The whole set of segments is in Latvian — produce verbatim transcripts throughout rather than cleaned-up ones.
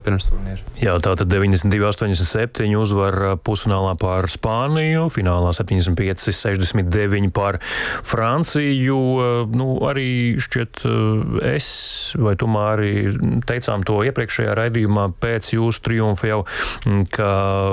pirms turnīra. Jā, tātad deviņdesmit divi astoņdesmit septiņi uzvar pusfinālā pār Spāniju, finālā septiņdesmit pieci sešdesmit deviņi pār Franciju. Nu, arī šķiet es vai tu, Māri, teicām to iepriekšējā raidījumā pēc jūsu triumfa jau, ka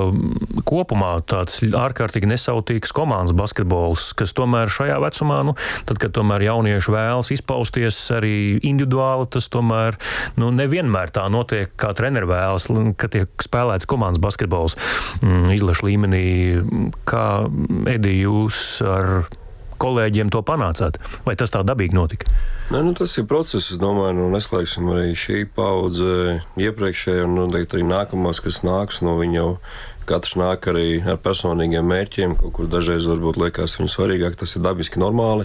kopumā tāds ārkārtīgi nesautīgs komandas basketbols, kas tomēr šajā vecumā, nu, tad, kad tomēr jaunieši vēlas izpausties arī individuāli, tas tomēr, nu, nevienmēr tā notiek, kā treneri vēlas, ka tiek spēlēts komandas basketbols izlašu līmenī. Kā, Edi, jūs ar kolēģiem to panācāt? Vai tas tā dabīgi notika? Nē, nu, tas ir process, es domāju, nu, neslēgsim arī šī paudze iepriekšējā un noteikti arī nākamās, kas nāks, no viņa jau katrs nāk arī ar personīgiem mērķiem, kaut kur dažreiz varbūt liekas viņu svarīgāk, tas ir dabiski normāli,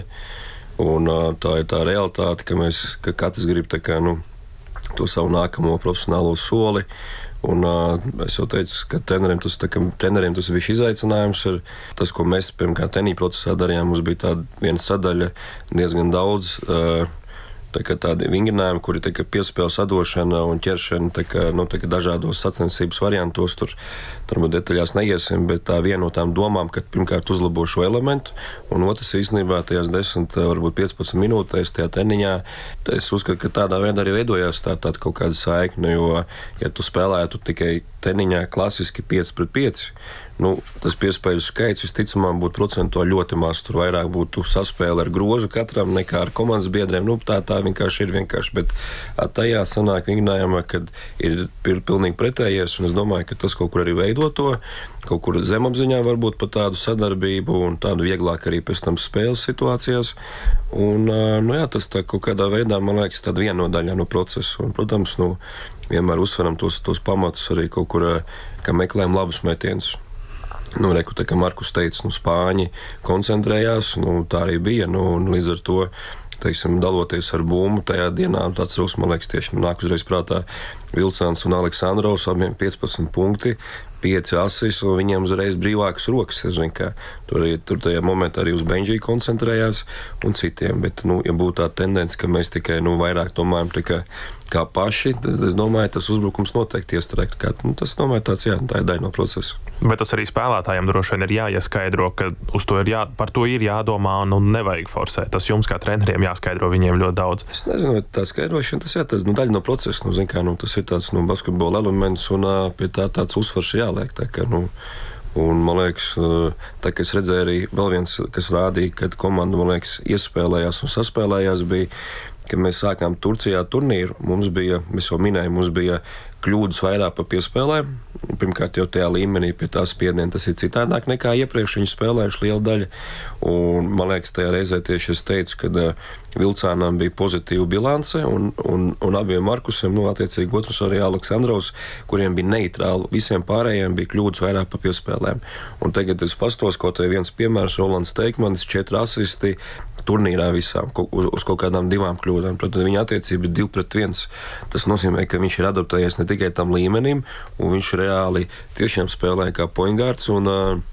un tā ir tā realitāte, ka mēs, ka katrs grib tā kā, nu, to savu nākamo profesionālo soli. Un, uh, es jau teicu, ka treneriem tas, tā, ka treneriem tas bija izaicinājums. Ir tas, ko mēs pirmkārt tenī procesā darījām, mums bija tāda viena sadaļa, diezgan daudz uh, tā kā tādi vingrinājumi, kuri tā kā piespēles atdošana un ķeršana tā kā, nu, tā kā dažādos sacensības variantos. Tur, tur mēs detaļās neiesim, bet tā viena no tām domām, ka pirmkārt uzlabo šo elementu, un otrs īstenībā tajās desmit, varbūt piecpadsmit minūtēs tajā teniņā, es uzskatu, ka tādā veidā arī veidojās tā, tāda kaut kāda saikne, jo, ja tu spēlētu tikai teniņā klasiski pieci pret pieci, nu, tas piespēļu skaits visticamāk būtu procentuāli ļoti maz. Tur vairāk būtu saspēle ar grozu katram nekā ar komandas biedriem. Nu, tā, tā vienkārši ir vienkārši, bet tajā sanāk vingrinājumā, kad ir pilnīgi pretējies, un es domāju, ka tas kaut kur arī veido to, kaut kur zemapziņā varbūt par tādu sadarbību un tādu vieglāk arī pēc tam spēles situācijās. Un, nu jā, tas tā kaut kādā veidā, man liekas, tāda viena no daļā no procesa. Un, protams, nu, vienmēr uzsveram tos, tos pamatus arī kaut kur, ka meklējam labus metienus. Nu, reku, tā kā Markus teica, nu, Spāņi koncentrējās, nu, tā arī bija, nu, un līdz ar to, teiksim, daloties ar bumbu tajā dienā, tāds rūs, man liekas, tieši nāk uzreiz prātā Vilcāns un Aleksandrovs, abiem piecpadsmit punkti, pieci asis, un viņiem uzreiz brīvākas rokas. Es zinu, ka tur, tur tajā momentā arī uz Benžiju koncentrējās un citiem, bet, nu, ja būtu tā tendence, ka mēs tikai, nu, vairāk domājam tikai kā paši, tad, es domāju, tas uzbrukums noteikti iestrēgt. Kā, nu, tas, domāju, tāds, jā, tā ir daļa no procesa. Bet tas arī spēlētājiem droši vien ir jāieskaidro, ka uz to ir jā, par to ir jādomā un, un nevajag forsēt. Tas jums kā treneriem jāskaidro viņiem ļoti daudz. Es nezinu, vai tā skaidrošana, tas jā, tas, nu, daļa no procesa, nu, zin kā, nu, tas ir tāds, nu, basketbola elements un uh, pie tā tāds uzsvars jāliek, tā kā, nu, un, man liekas, tā kā es redzēju arī vēl viens, kas rādīja, kad komanda, man liekas, iespēlējās un saspēlējās, bija, kad mēs sākām Turcijā turnīru, mums bija, mēs jau minējām, mums bija kļūdas vairāk par piespēlēm. Pirmkārt, jau tajā līmenī pie tā spiediena tas ir citādāk nekā iepriekš viņi spēlējuši liela daļa. Un, man liekas, tajā reizē tieši es teicu, ka uh, Vilcānām bija pozitīva bilance un, un, un abiem Markusiem, nu, attiecīgi otrs arī Aleksandrovs, kuriem bija neitrāli, visiem pārējiem bija kļūdas vairāk par piespēlēm. Un tagad es pastos, kaut vai viens piemērs, Rolands Teikmanis, četri asisti turnīrā visām, uz, uz kaut kādām divām kļūdām. Protams, viņa attiecība ir divi pret viens. Tas nozīmē, ka viņš ir adaptējies ne tikai tam līmenim, un viņš reāli tiešām spēlē kā pointguards un,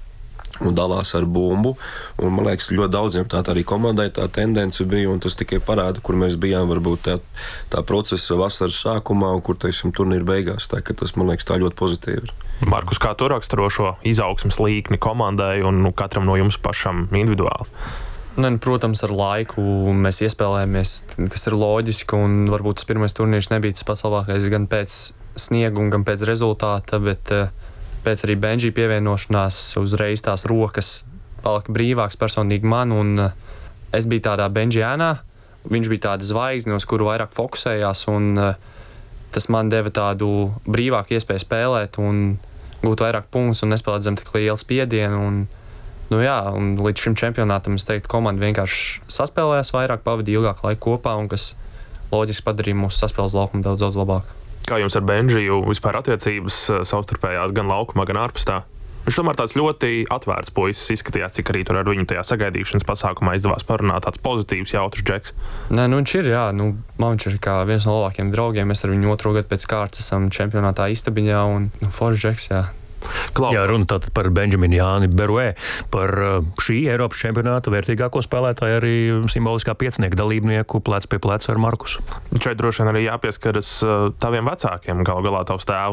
un dalās ar bumbu. Un, man liekas, ļoti daudziem tā arī komandai tā tendence bija, un tas tikai parāda, kur mēs bijām varbūt tā, tā procesa vasaras sākumā un kur, teiksim, turnīra beigās. Tā, ka tas, man liekas, tā ļoti pozitīvi ir. Markus, kā tu raksturo šo izaugsmes līkni komandai un nu, katram no jums pašam individuāli? Nu, protams, ar laiku mēs iespēlējamies, kas ir loģiski, un varbūt tas pirmais turnīrs nebija tas pats labākais gan pēc snieguma, gan pēc rezultāta, bet pēc arī Benžija pievienošanās uzreiz tās rokas palika brīvāks personīgi man, un es biju tādā Benžijānā, viņš bija tāda zvaigzne, uz kuru vairāk fokusējās, un tas man deva tādu brīvāku iespēju spēlēt un gūt vairāk punktus un nespēlēt zem tik lielu spiedienu. Un, nu jā, un līdz šim čempionātam es teiktu, komanda vienkārši saspēlējās vairāk, pavadīja ilgāku laiku kopā, un kas loģiski padarīja mūsu saspēles laukumu daudz, daudz labāk. Kā jums ar Benžiju vispār attiecības savstarpējās gan laukumā, gan ārpus tā? Viņš tomēr tāds ļoti atvērts puisis izskatījās, cik arī tur ar viņu tajā sagaidīšanas pasākumā izdevās parunāt, tāds pozitīvs, jautrs džeks. Nē, nu viņš ir, jā, nu man viņš ir kā viens no labākiem draugiem, mēs ar viņu otro gadu pēc kārtas esam čempionātā Istabiņā, un nu, foršs džeks, jā. Klau. Jā, runa tātad par Benjaminu Jāni Beruē, par šī Eiropas čempionāta vērtīgāko spēlētāju, arī simboliskā piecinieka dalībnieku plec pie pleca ar Markusu. Šeit droši vien arī jāpieskaras taviem vecākiem. Galu galā tavs tēvs